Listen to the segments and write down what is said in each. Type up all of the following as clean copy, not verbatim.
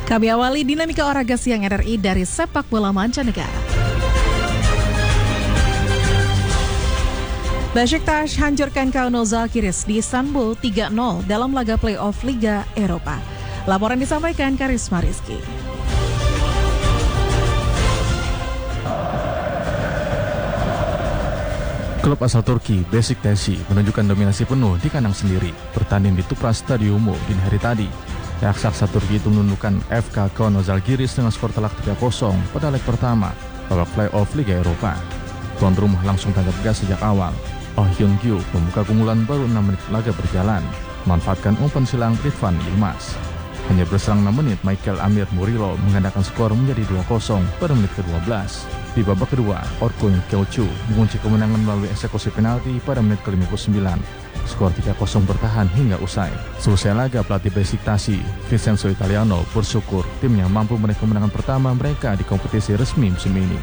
Kami awali dinamika olahraga siang RRI dari sepak bola mancanegara. Besiktas hancurkan Kauno Žalgiris di Istanbul 3-0 dalam laga play-off Liga Eropa. Laporan disampaikan Karisma Rizky. Klub asal Turki Besiktas menunjukkan dominasi penuh di kandang sendiri bertanding di Tupras Stadium dini hari tadi. Raksasa Turki itu menundukkan FK Kauno Žalgiris dengan skor telak 3-0 pada leg pertama babak play-off Liga Eropa. Tuan rumah langsung tanggap gas sejak awal. Oh Hyun-kyu membuka keunggulan baru 6 menit laga berjalan, memanfaatkan umpan silang Ridvan Yilmaz. Hanya berselang 6 menit, Michael Amir Murillo menggandakan skor menjadi 2-0 pada menit ke-12. Di babak kedua, Orkun Kyeochu mengunci kemenangan melalui eksekusi penalti pada menit ke-59. Skor 3-0 bertahan hingga usai. Selesai laga, pelatih Besiktas, Vincenzo Italiano, bersyukur timnya mampu meraih kemenangan pertama mereka di kompetisi resmi musim ini.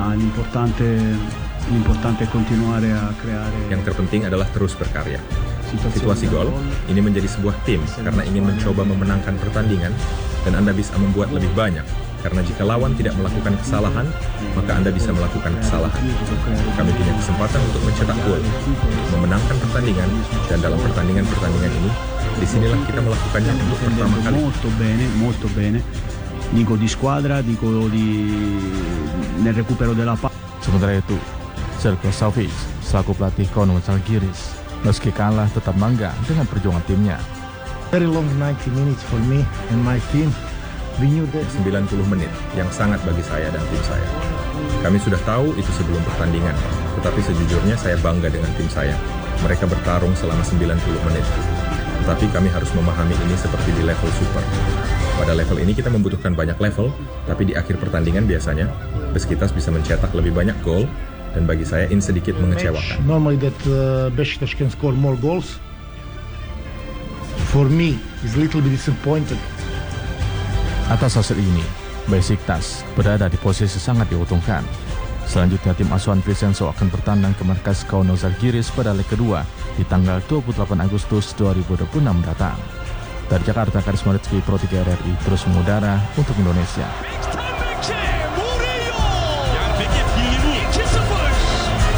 Yang terpenting adalah terus berkarya. Situasi gol ini menjadi sebuah tim karena ingin mencoba memenangkan pertandingan, dan Anda bisa membuat lebih banyak. Karena jika lawan tidak melakukan kesalahan, maka Anda bisa melakukan kesalahan. Kami punya kesempatan untuk mencetak gol, memenangkan pertandingan, dan dalam pertandingan-pertandingan ini, disinilah kita melakukannya untuk pertama kali. Molto bene. Dico di squadra, dico nel recupero della palla. Sementara itu, Željko Savić selaku pelatih Kauno Žalgiris meski kalah tetap bangga dengan perjuangan timnya. Very long 90 minutes for me and my team. 90 menit yang sangat bagi saya dan tim saya. Kami sudah tahu itu sebelum pertandingan, tetapi sejujurnya saya bangga dengan tim saya. Mereka bertarung selama 90 menit. Tetapi kami harus memahami ini seperti di level super. Pada level ini kita membutuhkan banyak level, tapi di akhir pertandingan biasanya Besiktas bisa mencetak lebih banyak gol, dan bagi saya ini sedikit mengecewakan. Normally that Besiktas can score more goals. For me, is a little bit disappointed. Atas hasil ini, Besiktas berada di posisi sangat diuntungkan. Selanjutnya tim asuhan Vincenzo akan bertandang ke markas Kauno Žalgiris pada leg kedua di tanggal 28 Agustus 2026 datang. Dari Jakarta, Karisma Rizky, Pro 3 RRI terus mengudara untuk Indonesia.